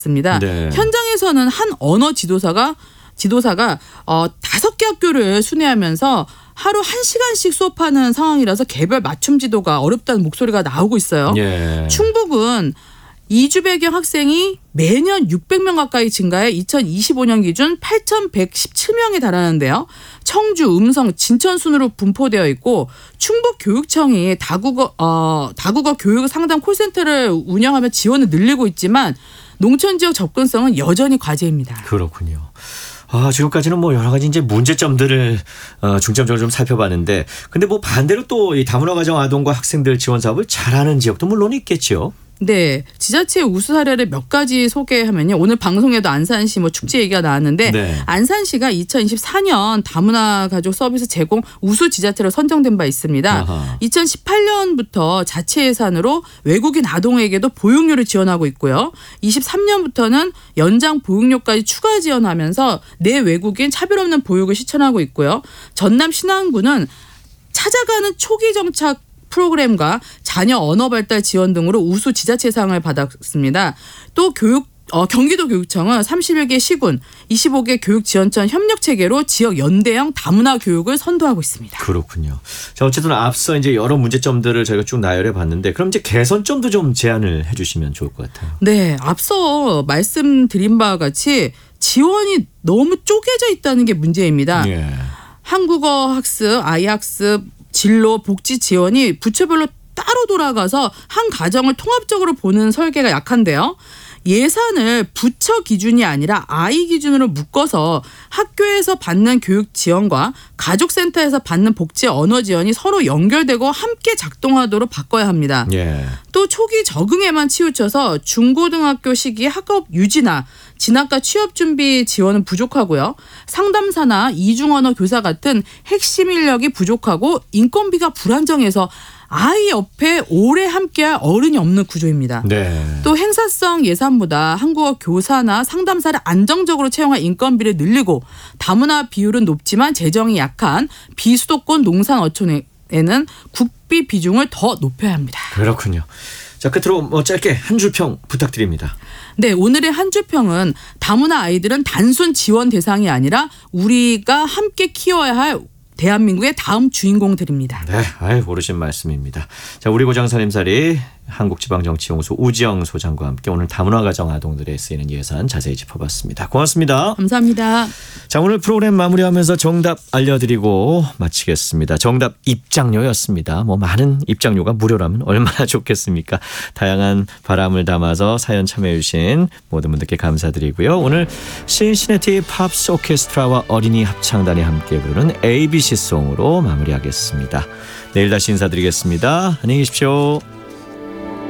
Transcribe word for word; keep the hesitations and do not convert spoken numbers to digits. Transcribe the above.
습니다. 네. 현장에서는 한 언어 지도사가 지도사가 어, 다섯 개 학교를 순회하면서 하루 한 시간씩 수업하는 상황이라서 개별 맞춤 지도가 어렵다는 목소리가 나오고 있어요. 예. 충북은 이주 배경 학생이 매년 육백 명 가까이 증가해 이천이십오 년 기준 팔천백십칠 명에 달하는데요. 청주, 음성, 진천 순으로 분포되어 있고 충북교육청이 다국어, 어, 다국어 교육 상담 콜센터를 운영하며 지원을 늘리고 있지만 농촌 지역 접근성은 여전히 과제입니다. 그렇군요. 아, 지금까지는 뭐 여러 가지 이제 문제점들을 어, 중점적으로 좀 살펴봤는데, 근데 뭐 반대로 또 이 다문화 가정 아동과 학생들 지원 사업을 잘하는 지역도 물론 있겠죠. 네, 지자체의 우수 사례를 몇 가지 소개하면요. 오늘 방송에도 안산시 뭐 축제 얘기가 나왔는데 네. 안산시가 이천이십사 년 다문화 가족 서비스 제공 우수 지자체로 선정된 바 있습니다. 아하. 이천십팔 년부터 자체 예산으로 외국인 아동에게도 보육료를 지원하고 있고요. 이십삼 년부터는 연장 보육료까지 추가 지원하면서 내 외국인 차별 없는 보육을 실천하고 있고요. 전남 신안군은 찾아가는 초기 정착 프로그램과 자녀 언어 발달 지원 등으로 우수 지자체상을 받았습니다. 또 교육 어, 경기도 교육청은 삼십일 개 시군, 이십오 개 교육지원청 협력체계로 지역 연대형 다문화 교육을 선도하고 있습니다. 그렇군요. 자, 어쨌든 앞서 이제 여러 문제점들을 저희가 쭉 나열해 봤는데, 그럼 이제 개선점도 좀 제안을 해주시면 좋을 것 같아요. 네, 앞서 말씀드린 바와 같이 지원이 너무 쪼개져 있다는 게 문제입니다. 예. 한국어 학습, 아이 학습, 진로, 복지 지원이 부처별로 따로 돌아가서 한 가정을 통합적으로 보는 설계가 약한데요. 예산을 부처 기준이 아니라 아이 기준으로 묶어서 학교에서 받는 교육 지원과 가족센터에서 받는 복지 언어 지원이 서로 연결되고 함께 작동하도록 바꿔야 합니다. 예. 또 초기 적응에만 치우쳐서 중고등학교 시기 학업 유지나 진학과 취업 준비 지원은 부족하고요. 상담사나 이중언어 교사 같은 핵심 인력이 부족하고 인건비가 불안정해서 아이 옆에 오래 함께할 어른이 없는 구조입니다. 네. 또 행사성 예산보다 한국어 교사나 상담사를 안정적으로 채용할 인건비를 늘리고 다문화 비율은 높지만 재정이 약한 비수도권 농산 어촌에는 국비 비중을 더 높여야 합니다. 그렇군요. 자, 끝으로 뭐 짧게 한 줄 평 부탁드립니다. 네, 오늘의 한 줄 평은 다문화 아이들은 단순 지원 대상이 아니라 우리가 함께 키워야 할 대한민국의 다음 주인공들입니다. 네, 아유, 오르신 말씀입니다. 자, 우리 고장 살림살이 한국지방정치연구소 우지영 소장과 함께 오늘 다문화 가정 아동들에 쓰이는 예산 자세히 짚어봤습니다. 고맙습니다. 감사합니다. 자, 오늘 프로그램 마무리하면서 정답 알려드리고 마치겠습니다. 정답 입장료였습니다. 뭐 많은 입장료가 무료라면 얼마나 좋겠습니까? 다양한 바람을 담아서 사연 참여해 주신 모든 분들께 감사드리고요. 오늘 신시내티 팝스 오케스트라와 어린이 합창단이 함께 부르는 에이비씨송으로 마무리하겠습니다. 내일 다시 인사드리겠습니다. 안녕히 계십시오.